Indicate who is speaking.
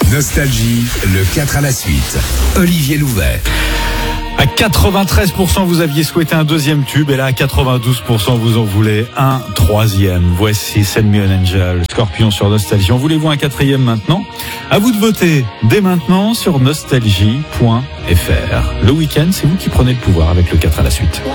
Speaker 1: Nostalgie, le 4 à la suite. Olivier Louvet.
Speaker 2: À 93%, vous aviez souhaité un deuxième tube, et là, à 92%, vous en voulez un troisième. Voici Send Me an Angel, Scorpion sur Nostalgie. En voulez-vous un quatrième maintenant? À vous de voter dès maintenant sur nostalgie.fr. Le week-end, c'est vous qui prenez le pouvoir avec le 4 à la suite.